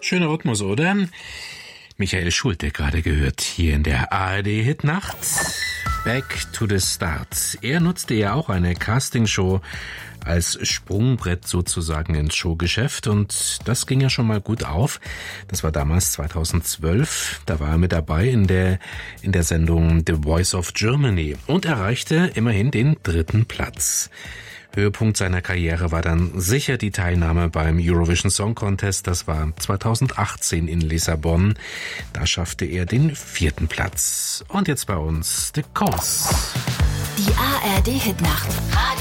Schöner Rhythmus, oder? Michael Schulte gerade gehört hier in der ARD-Hitnacht. Back to the Start. Er nutzte ja auch eine Castingshow als Sprungbrett sozusagen ins Showgeschäft und das ging ja schon mal gut auf. Das war damals 2012. Da war er mit dabei in der Sendung The Voice of Germany und erreichte immerhin den 3. Platz. Höhepunkt seiner Karriere war dann sicher die Teilnahme beim Eurovision Song Contest. Das war 2018 in Lissabon. Da schaffte er den 4. Platz. Und jetzt bei uns The Cause. Die ARD-Hitnacht.